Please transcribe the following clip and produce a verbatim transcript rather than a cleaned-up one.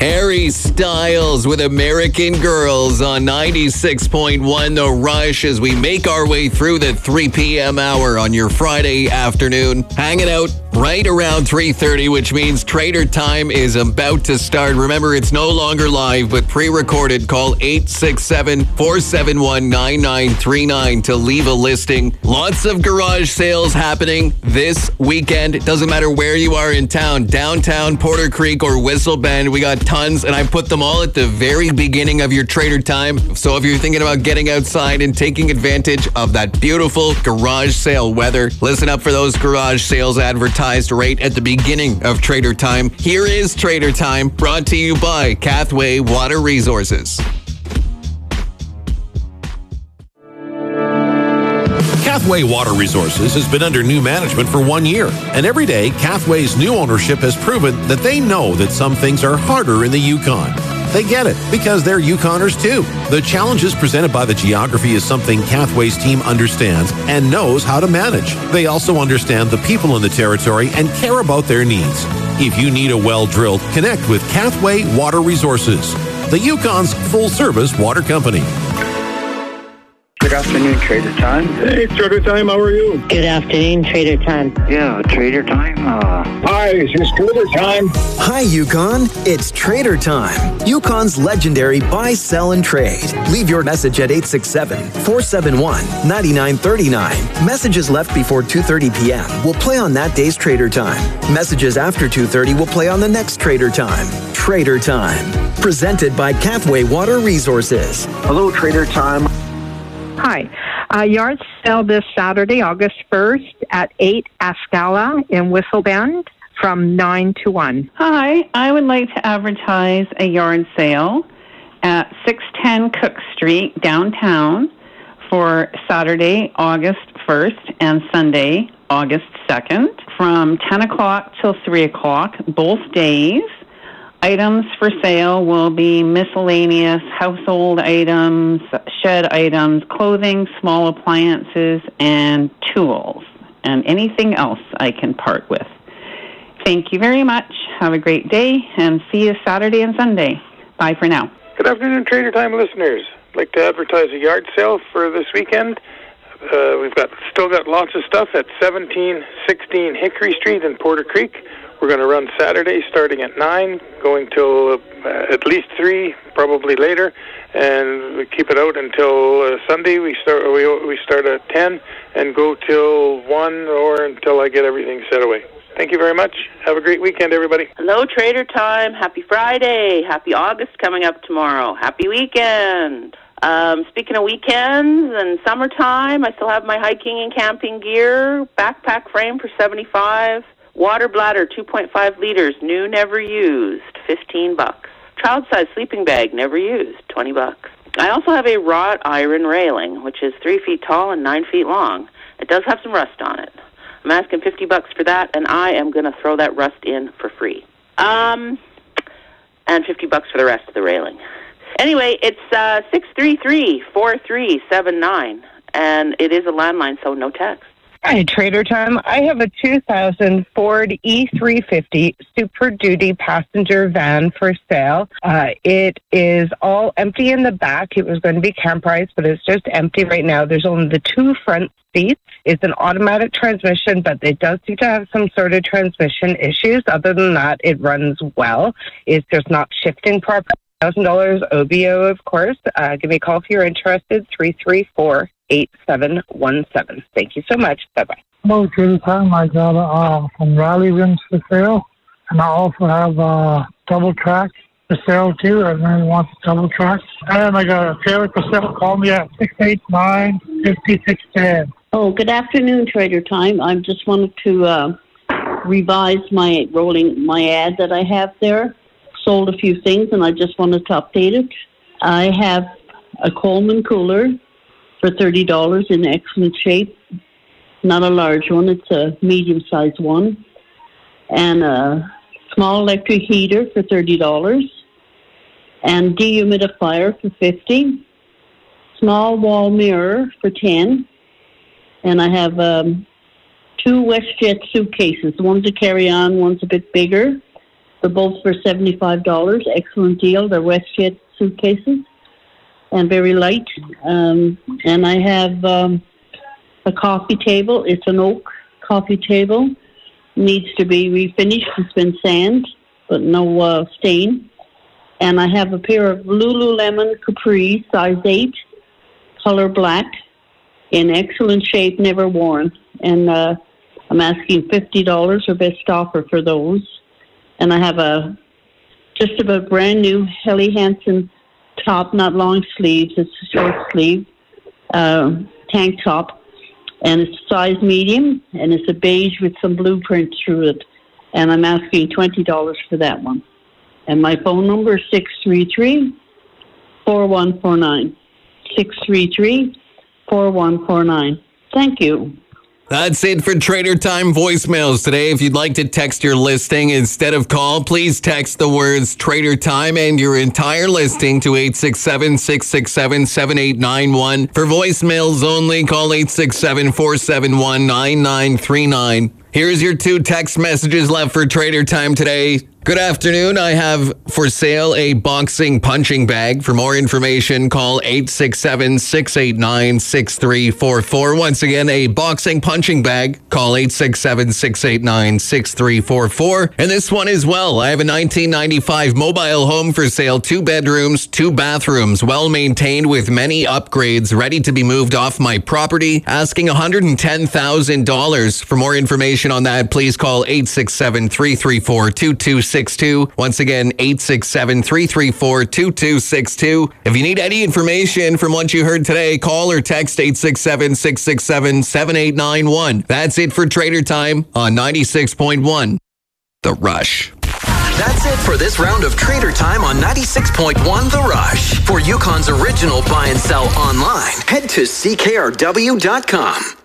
Harry Styles with American Girls on ninety-six point one The Rush as we make our way through the three p.m. hour on your Friday afternoon. Hanging out right around three thirty, which means Trader Time is about to start. Remember, it's no longer live, but pre-recorded. Call eight six seven, four seven one, nine nine three nine to leave a listing. Lots of garage sales happening this weekend. It doesn't matter where you are in town, downtown, Porter Creek, or Whistle Bend. We got tons, and I put them all at the very beginning of your Trader Time. So if you're thinking about getting outside and taking advantage of that beautiful garage sale weather, listen up for those garage sales advertised right at the beginning of Trader Time. Here is Trader Time, brought to you by Cathway Water Resources. Cathway Water Resources has been under new management for one year, and every day, Cathway's new ownership has proven that they know that some things are harder in the Yukon. They get it, because they're Yukoners too. The challenges presented by the geography is something Cathway's team understands and knows how to manage. They also understand the people in the territory and care about their needs. If you need a well drilled, connect with Cathway Water Resources, the Yukon's full-service water company. Good afternoon, Trader Time. Hey, Trader Time, how are you? Good afternoon, Trader Time. Yeah, Trader Time. Uh... Hi, it's Trader Time. Hi, Yukon. It's Trader Time. Yukon's legendary buy, sell, and trade. Leave your message at eight six seven, four seven one, nine nine three nine. Messages left before two thirty p.m. will play on that day's Trader Time. Messages after two thirty will play on the next Trader Time. Trader Time. Presented by Cathway Water Resources. Hello, Trader Time. Hi. Uh, yard sale this Saturday, August first at eight Ascala in Whistle Bend from nine to one. Hi. I would like to advertise a yard sale at six ten Cook Street downtown for Saturday, August first and Sunday, August second from ten o'clock till three o'clock, both days. Items for sale will be miscellaneous household items, shed items, clothing, small appliances, and tools, and anything else I can part with. Thank you very much. Have a great day, and see you Saturday and Sunday. Bye for now. Good afternoon, Trader Time listeners. I'd like to advertise a yard sale for this weekend. Uh, we've got still got lots of stuff at seventeen sixteen Hickory Street in Porter Creek. We're going to run Saturday starting at nine, going till uh, at least three, probably later, and we keep it out until uh, Sunday. We start we we start at ten and go till one or until I get everything set away. Thank you very much. Have a great weekend, everybody. Hello, Trader Time. Happy Friday. Happy August coming up tomorrow. Happy weekend. Um, speaking of weekends and summertime, I still have my hiking and camping gear. Backpack frame for seventy-five dollars. Water bladder, two point five liters, new, never used, fifteen bucks. Child-size sleeping bag, never used, twenty bucks. I also have a wrought iron railing, which is three feet tall and nine feet long. It does have some rust on it. I'm asking fifty bucks for that, and I am going to throw that rust in for free. Um, and fifty bucks for the rest of the railing. Anyway, it's uh, six three three, four three seven nine, and it is a landline, so no text. Hi, Trader Time. I have a two thousand Ford E three fifty Super Duty passenger van for sale. Uh, it is all empty in the back. It was going to be camp price, but it's just empty right now. There's only the two front seats. It's an automatic transmission, but it does seem to have some sort of transmission issues. Other than that, it runs well. It's just not shifting properly. one thousand dollars O B O, of course. Uh, give me a call if you're interested, three three four, eight seven one seven. Thank you so much. Bye-bye. Hello, Trader Time. I got uh, some rally rims for sale, and I also have uh, double tracks for sale, too. Everyone wants a double track. And I got a trailer for sale. Call me at six eight nine, five six one zero. Oh, good afternoon, Trader Time. I just wanted to uh, revise my rolling my ad that I have there. Sold a few things, and I just wanted to update it. I have a Coleman cooler for thirty dollars in excellent shape. Not a large one. It's a medium-sized one. And a small electric heater for thirty dollars. And dehumidifier for fifty dollars. Small wall mirror for ten dollars. And I have um, two WestJet suitcases. One's a carry-on, one's a bit bigger. They're both for seventy-five dollars. Excellent deal. They're WestJet suitcases and very light. Um, and I have um, a coffee table. It's an oak coffee table. Needs to be refinished. It's been sand, but no uh, stain. And I have a pair of Lululemon Capri, size eight, color black, in excellent shape, never worn. And uh, I'm asking fifty dollars or best offer for those. And I have a just about brand new Helly Hansen top, not long sleeves. It's a short sleeve uh, tank top. And it's size medium, and it's a beige with some blueprint through it. And I'm asking twenty dollars for that one. And my phone number is six three three, four one four nine. six three three, four one four nine. Thank you. That's it for Trader Time voicemails today. If you'd like to text your listing instead of call, please text the words Trader Time and your entire listing to eight six seven, six six seven, seven eight nine one. For voicemails only, call eight six seven, four seven one, nine nine three nine. Here's your two text messages left for Trader Time today. Good afternoon. I have for sale a boxing punching bag. For more information, call eight six seven, six eight nine, six three four four. Once again, a boxing punching bag. Call eight six seven, six eight nine, six three four four. And this one as well. I have a nineteen ninety-five mobile home for sale. Two bedrooms, two bathrooms, well maintained with many upgrades, ready to be moved off my property. Asking one hundred ten thousand dollars. For more information on that, please call eight six seven, three three four, two two six two. Once again, eight six seven, three three four, two two six two. If you need any information from what you heard today, call or text eight six seven, six six seven, seven eight nine one. That's it for Trader Time on ninety-six point one The Rush. That's it for this round of Trader Time on ninety-six point one The Rush. For Yukon's original buy and sell online, head to C K R W dot com.